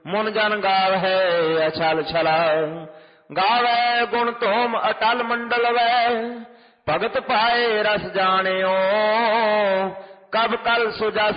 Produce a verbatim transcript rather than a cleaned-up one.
मुन जन गावै अछल छला। गावै गुण तोम अटल मंडल वै भगत पाए रस जानियो। कब कल सुजस